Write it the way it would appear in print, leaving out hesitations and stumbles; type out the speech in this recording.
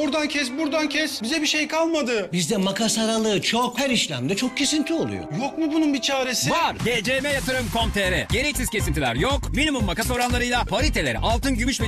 Oradan kes, buradan kes. Bize bir şey kalmadı. Bizde makas aralığı çok. Her işlemde çok kesinti oluyor. Yok mu bunun bir çaresi? Var. GCM Yatırım.com.tr. Gereksiz kesintiler yok. Minimum makas oranlarıyla pariteleri altın, gümüş ve